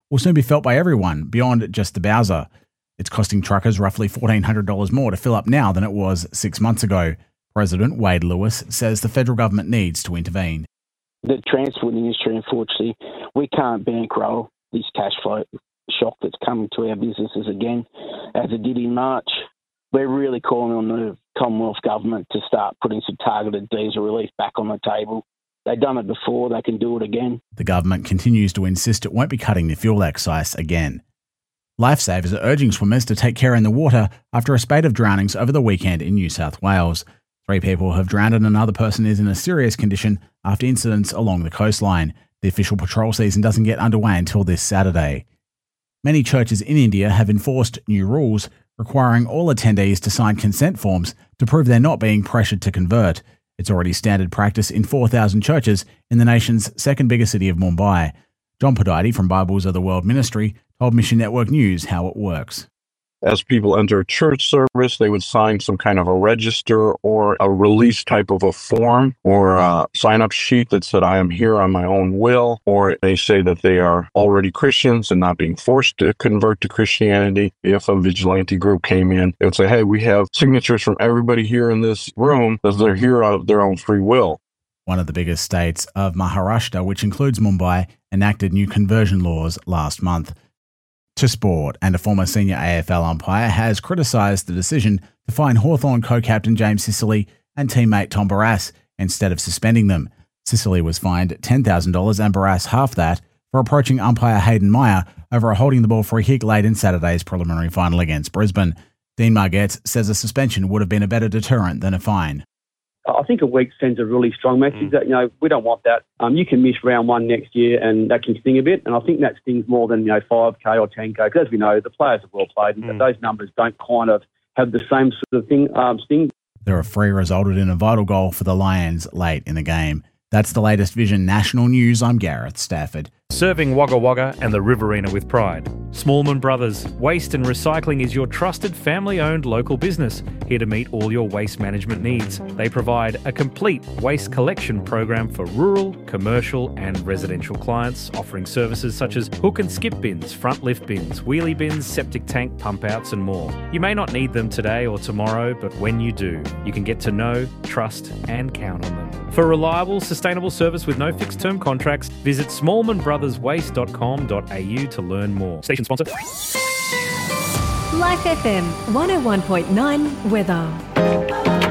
will soon be felt by everyone beyond just the Bowser. It's costing truckers roughly $1,400 more to fill up now than it was 6 months ago. President Wade Lewis says the federal government needs to intervene. The transport industry, unfortunately, we can't bankroll this cash flow shock that's coming to our businesses again, as it did in March. We're really calling on the Commonwealth Government to start putting some targeted diesel relief back on the table. They've done it before, they can do it again. The government continues to insist it won't be cutting the fuel excise again. Lifesavers are urging swimmers to take care in the water after a spate of drownings over the weekend in New South Wales. 3 people have drowned and another person is in a serious condition after incidents along the coastline. The official patrol season doesn't get underway until this Saturday. Many churches in India have enforced new rules requiring all attendees to sign consent forms to prove they're not being pressured to convert. It's already standard practice in 4,000 churches in the nation's second biggest city of Mumbai. John Podide from Bibles of the World Ministry told Mission Network News how it works. As people enter a church service, they would sign some kind of a register or a release type of a form or a sign-up sheet that said, I am here on my own will, or they say that they are already Christians and not being forced to convert to Christianity. If a vigilante group came in, they would say, hey, we have signatures from everybody here in this room that they're here out of their own free will. One of the biggest states of Maharashtra, which includes Mumbai, enacted new conversion laws last month. To sport, and a former senior AFL umpire has criticised the decision to fine Hawthorn co-captain James Sicily and teammate Tom Barrass instead of suspending them. Sicily was fined $10,000 and Barrass half that for approaching umpire Hayden Meyer over a holding the ball free kick late in Saturday's preliminary final against Brisbane. Dean Margetts says a suspension would have been a better deterrent than a fine. I think a week sends a really strong message that, we don't want that. You can miss round 1 next year and that can sting a bit. And I think that stings more than, 5K or 10K. Because as we know, the players are well played and those numbers don't kind of have the same sort of thing, sting. The referee resulted in a vital goal for the Lions late in the game. That's the latest Vision National News. I'm Gareth Stafford. Serving Wagga Wagga and the Riverina with pride. Smallman Brothers Waste and Recycling is your trusted family-owned local business, here to meet all your waste management needs. They provide a complete waste collection program for rural, commercial and residential clients, offering services such as hook and skip bins, front lift bins, wheelie bins, septic tank pump outs and more. You may not need them today or tomorrow, but when you do, you can get to know, trust and count on them. For reliable, sustainable service with no fixed term contracts, visit smallmanbrotherswaste.com.au to learn more. Station sponsor. Life FM 101.9 weather.